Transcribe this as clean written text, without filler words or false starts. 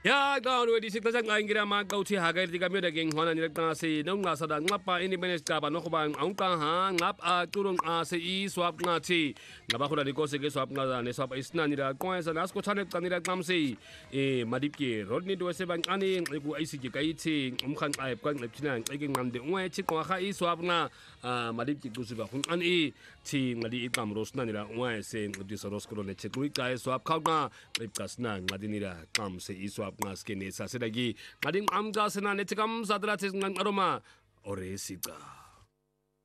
Ya kawan wedi sikla sang ngira ma kau thi ha ga ti ka me da geng hona ni ta si nong nga sa da ngap pa ini benes ka ba no ko ba ang ka ha ngap a turong a se I swap nga thi ngaba ko da ni ko se ke swap nga ne swap isna ni da ko sa nas ko chane ka ni da kam si madip ke rod ni do se ban ani ku ai si ke kai thi khan ai ka ngai china ai ke ngam de ngwe chi ko kha I swap nga madip ki ku su ba khun ani thi ngadi I kam ros na ni da ngwe se ngdi so ros ko ne che ku ka swap kha nga rip kas na ngadi ni da kam se I swap nga skene sa sedagi ngading amga sena netikam sadra tis ngang aroma ore sita